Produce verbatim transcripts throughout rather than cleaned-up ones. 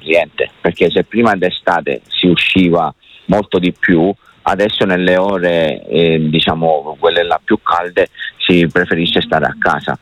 cliente, perché se prima d'estate si usciva molto di più, adesso nelle ore eh, diciamo quelle là più calde si preferisce stare a casa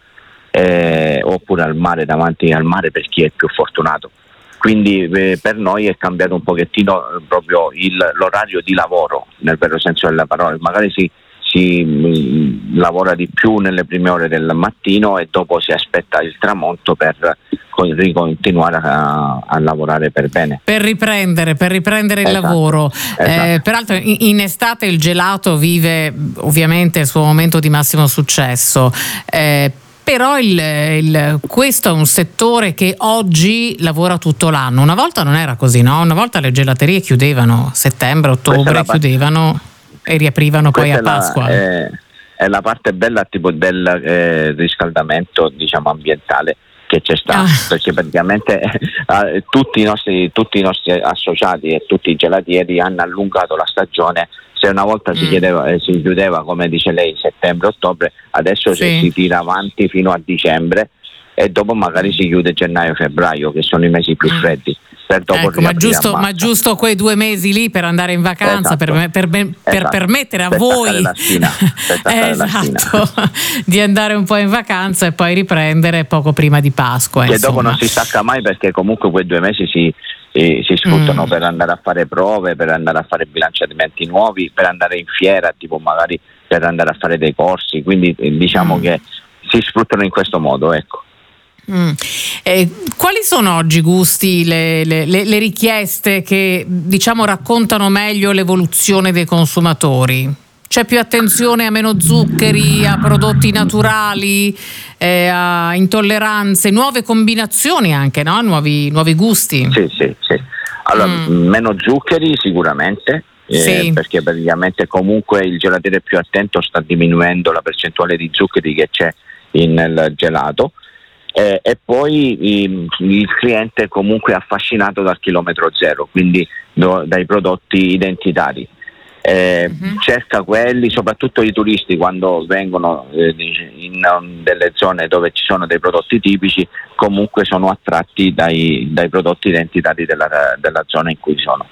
eh, oppure al mare, davanti al mare per chi è più fortunato. Quindi eh, per noi è cambiato un pochettino eh, proprio il, l'orario di lavoro, nel vero senso della parola. Magari si, si mh, lavora di più nelle prime ore del mattino e dopo si aspetta il tramonto per ricontinuare a, a lavorare per bene. Per riprendere, per riprendere il esatto, lavoro. Esatto. Eh, peraltro in, in estate il gelato vive ovviamente il suo momento di massimo successo. Eh, Però il, il, questo è un settore che oggi lavora tutto l'anno. Una volta non era così, no? Una volta le gelaterie chiudevano settembre, ottobre, chiudevano e riaprivano poi a Pasqua. La, è, è la parte bella tipo del eh, riscaldamento, diciamo, ambientale che c'è stato, ah. perché praticamente eh, tutti i nostri tutti i nostri associati e tutti i gelatieri hanno allungato la stagione. Se una volta mm. si chiedeva, eh, si chiudeva, come dice lei, settembre-ottobre, adesso sì. si tira avanti fino a dicembre e dopo magari si chiude gennaio-febbraio, che sono i mesi più freddi. Per dopo ecco, ma, giusto, ma giusto quei due mesi lì per andare in vacanza, esatto. per, per, per, esatto. per permettere a per voi la spina, per esatto, la spina. di andare un po' in vacanza e poi riprendere poco prima di Pasqua. Che insomma. Dopo non si stacca mai, perché comunque quei due mesi si, eh, si sfruttano mm. per andare a fare prove, per andare a fare bilanciamenti nuovi, per andare in fiera, tipo magari per andare a fare dei corsi, quindi eh, diciamo mm. che si sfruttano in questo modo, ecco. Mm. Eh, quali sono oggi, Gusti, le, le, le richieste che diciamo raccontano meglio l'evoluzione dei consumatori? C'è più attenzione a meno zuccheri, a prodotti naturali, eh, a intolleranze, nuove combinazioni anche, no? Nuovi, nuovi gusti? Sì, sì, sì. Allora, mm. meno zuccheri sicuramente, eh, sì. perché praticamente comunque il gelatiere più attento sta diminuendo la percentuale di zuccheri che c'è in, nel gelato. Eh, e poi il, il cliente comunque è affascinato dal chilometro zero, quindi do, dai prodotti identitari. Eh, uh-huh. Cerca quelli, soprattutto i turisti quando vengono eh, in um, delle zone dove ci sono dei prodotti tipici, comunque sono attratti dai, dai prodotti identitari della, della zona in cui sono.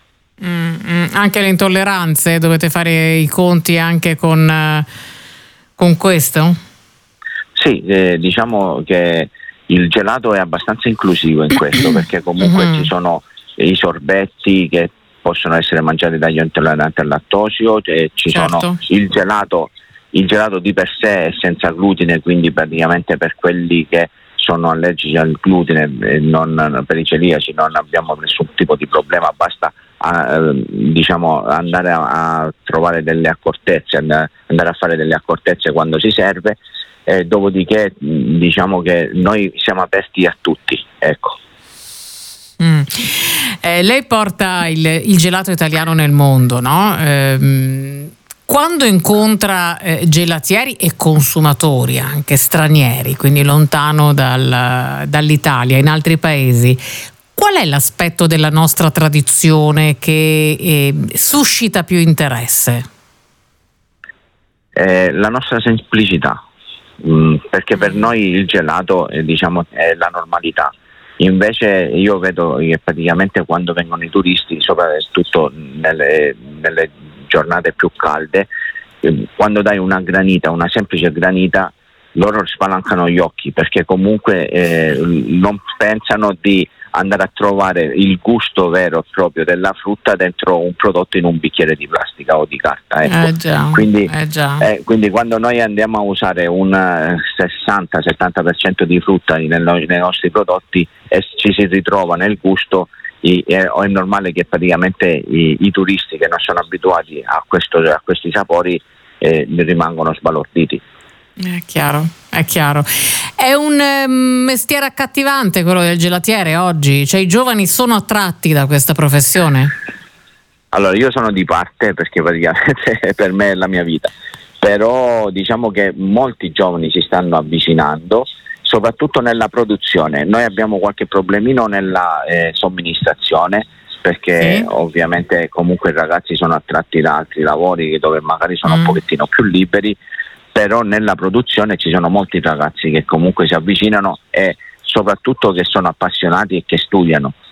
Mm-hmm. Anche le intolleranze, dovete fare i conti anche con, uh, con questo? Sì, eh, diciamo che il gelato è abbastanza inclusivo in questo, perché comunque mm-hmm. ci sono i sorbetti che possono essere mangiati dagli intolleranti al lattosio, e ci certo. sono il gelato, il gelato di per sé è senza glutine, quindi praticamente per quelli che sono allergici al glutine, eh, non, per i celiaci non abbiamo nessun tipo di problema, basta eh, diciamo andare a, a trovare delle accortezze, andare, andare a fare delle accortezze quando si serve. Eh, dopodiché diciamo che noi siamo aperti a tutti, ecco. Mm. Eh, lei porta il, il gelato italiano nel mondo, no? Eh, quando incontra eh, gelatieri e consumatori anche stranieri, quindi lontano dal, dall'Italia, in altri paesi, qual è l'aspetto della nostra tradizione che eh, suscita più interesse? Eh, la nostra semplicità. Mm, perché per noi il gelato eh, diciamo è la normalità, invece io vedo che praticamente quando vengono i turisti, soprattutto nelle, nelle giornate più calde, eh, quando dai una granita, una semplice granita, loro spalancano gli occhi, perché comunque eh, non pensano di andare a trovare il gusto vero e proprio della frutta dentro un prodotto in un bicchiere di plastica o di carta, ecco. eh già, quindi, eh già. Eh, quindi quando noi andiamo a usare un sessanta settanta per cento di frutta nei, nei nostri prodotti e ci si ritrova nel gusto, i, eh, è normale che praticamente i, i turisti che non sono abituati a, questo, a questi sapori eh, rimangono sbalorditi. È chiaro, è chiaro. È un eh, mestiere accattivante quello del gelatiere oggi, cioè i giovani sono attratti da questa professione? Allora, io sono di parte, perché praticamente per me è la mia vita, però diciamo che molti giovani si stanno avvicinando, soprattutto nella produzione. Noi abbiamo qualche problemino nella eh, somministrazione, perché sì. ovviamente comunque i ragazzi sono attratti da altri lavori dove magari sono mm. un pochettino più liberi, però nella produzione ci sono molti ragazzi che comunque si avvicinano e soprattutto che sono appassionati e che studiano.